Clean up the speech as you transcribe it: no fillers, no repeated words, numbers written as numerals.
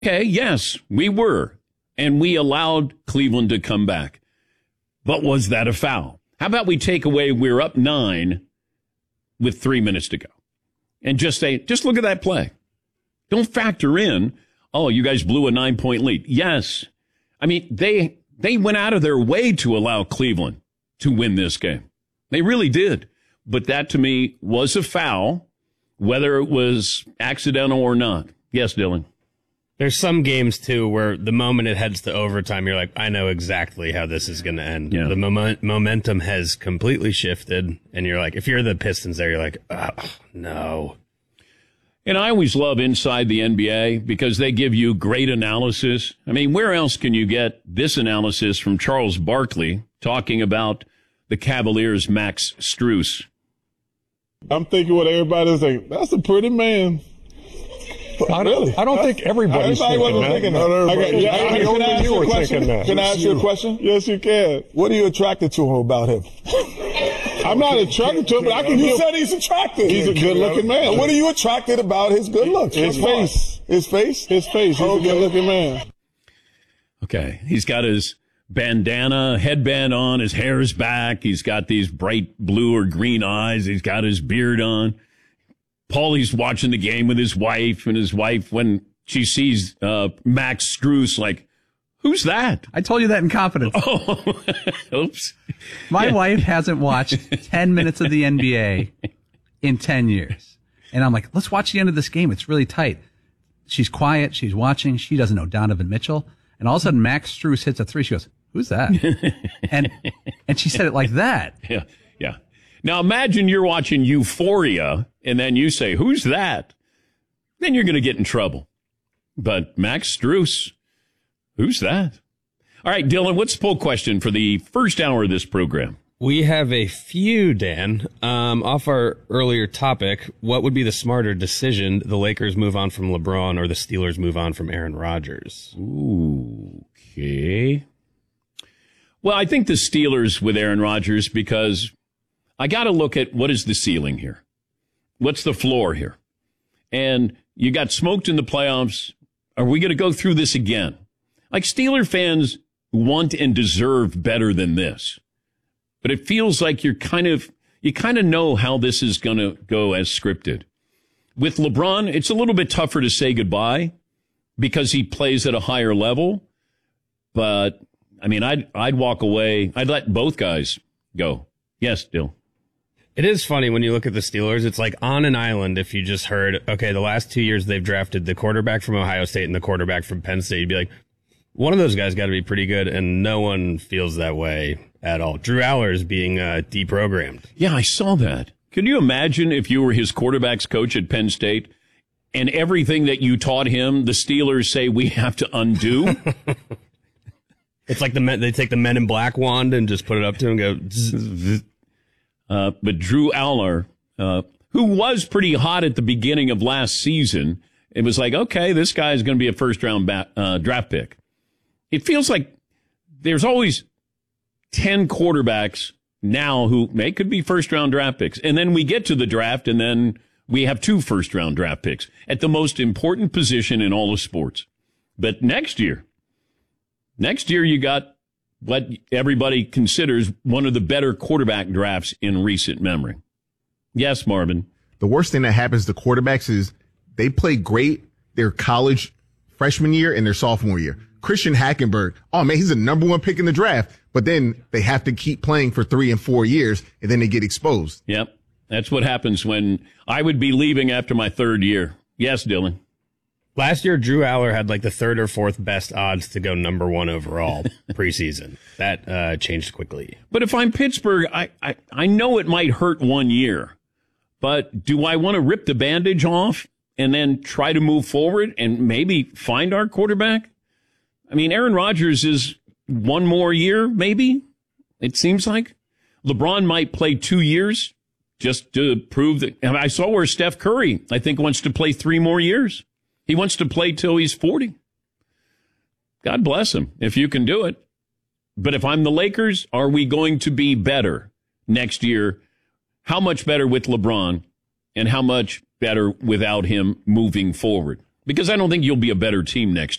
Okay, yes, we were. And we allowed Cleveland to come back. But was that a foul? How about we take away we're up 9 with 3 minutes to go? And just look at that play. Don't factor in, oh, you guys blew a 9-point lead. Yes. I mean, they went out of their way to allow Cleveland to win this game. They really did. But that, to me, was a foul, whether it was accidental or not. Yes, Dylan. There's some games, too, where the moment it heads to overtime, you're like, I know exactly how this is going to end. Yeah. The momentum has completely shifted, and you're like, if you're the Pistons there, you're like, oh, no. And I always love Inside the NBA because they give you great analysis. I mean, where else can you get this analysis from Charles Barkley talking about the Cavaliers' Max Strus? I'm thinking what everybody's thinking. That's a pretty man. I don't think everybody's thinking that. Can I ask you a question? Yes, you can. What are you attracted to him about him? I'm not attracted to him, but I can. You said he's attractive. He's a good-looking man. What are you attracted about his good looks? His face. His face? His face. He's a good-looking man. Okay. He's got his bandana, headband on. His hair is back. He's got these bright blue or green eyes. He's got his beard on. Paulie's watching the game with his wife, and his wife, when she sees Max Strus, like, who's that? I told you that in confidence. Oh, oops. My wife hasn't watched 10 minutes of the NBA in 10 years. And I'm like, let's watch the end of this game. It's really tight. She's quiet. She's watching. She doesn't know Donovan Mitchell. And all of a sudden, Max Strus hits a 3. She goes, who's that? and she said it like that. Yeah, yeah. Now imagine you're watching Euphoria, and then you say, who's that? Then you're going to get in trouble. But Max Strus, who's that? All right, Dylan, what's the poll question for the first hour of this program? We have a few, Dan. Off our earlier topic, what would be the smarter decision? The Lakers move on from LeBron or the Steelers move on from Aaron Rodgers? Ooh, okay. Well, I think the Steelers with Aaron Rodgers, because I got to look at what is the ceiling here. What's the floor here? And you got smoked in the playoffs. Are we going to go through this again? Like, Steeler fans want and deserve better than this. But it feels like you kind of know how this is going to go as scripted. With LeBron, it's a little bit tougher to say goodbye because he plays at a higher level. But, I mean, I'd walk away. I'd let both guys go. Yes, Dill. It is funny when you look at the Steelers. It's like on an island. If you just heard, okay, the last 2 years they've drafted the quarterback from Ohio State and the quarterback from Penn State, you'd be like, one of those guys got to be pretty good, and no one feels that way at all. Drew Aller is being deprogrammed. Yeah, I saw that. Could you imagine if you were his quarterback's coach at Penn State and everything that you taught him, the Steelers say we have to undo? It's like they take the Men in Black wand and just put it up to him and go zzz. But Drew Aller, who was pretty hot at the beginning of last season, it was like, okay, this guy is going to be a first-round draft pick. It feels like there's always 10 quarterbacks now who could be first-round draft picks. And then we get to the draft, and then we have 2 first-round draft picks at the most important position in all of sports. But next year you got what everybody considers one of the better quarterback drafts in recent memory. Yes, Marvin. The worst thing that happens to quarterbacks is they play great their college freshman year and their sophomore year. Christian Hackenberg, oh man, he's the number 1 pick in the draft, but then they have to keep playing for 3 and 4 years, and then they get exposed. Yep. That's what happens when I would be leaving after my 3rd year. Yes, Dylan. Last year, Drew Aller had like the 3rd or 4th best odds to go number 1 overall preseason. That changed quickly. But if I'm Pittsburgh, I know it might hurt 1 year, but do I want to rip the bandage off and then try to move forward and maybe find our quarterback? I mean, Aaron Rodgers is 1 more year, maybe, it seems like. LeBron might play 2 years just to prove that. And I saw where Steph Curry, I think, wants to play 3 more years. He wants to play till he's 40. God bless him if you can do it. But if I'm the Lakers, are we going to be better next year? How much better with LeBron and how much better without him moving forward? because I don't think you'll be a better team next